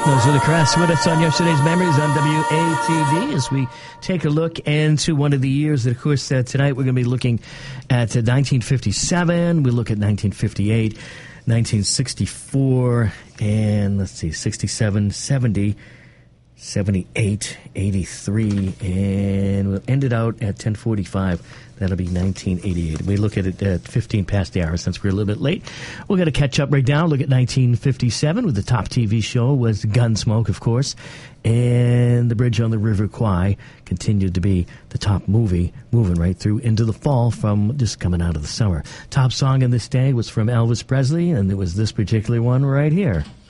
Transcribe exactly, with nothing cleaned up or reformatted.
Those are the Crafts with us on Yesterday's Memories on W A T D as we take a look into one of the years that, of course, uh, tonight we're going to be looking at uh, nineteen fifty-seven. We look at nineteen fifty-eight, nineteen sixty-four, and let's see, sixty-seven, seventy, seventy-eight, eighty-three, and we'll end it out at ten forty-five. That'll be nineteen eighty-eight. We look at it at fifteen past the hour since we're a little bit late. We're going to catch up right now. Look at nineteen fifty-seven, with the top T V show was Gunsmoke, of course. And The Bridge on the River Kwai continued to be the top movie, moving right through into the fall from just coming out of the summer. Top song in this day was from Elvis Presley, and it was this particular one right here.